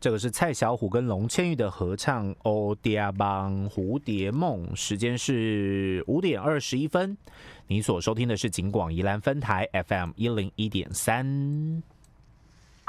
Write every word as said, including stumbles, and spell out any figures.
这个是蔡小虎跟龙千玉的合唱《欧迪亚邦蝴蝶梦》，时间是五点二十一分。你所收听的是警广宜兰分台 F M 一零一点三。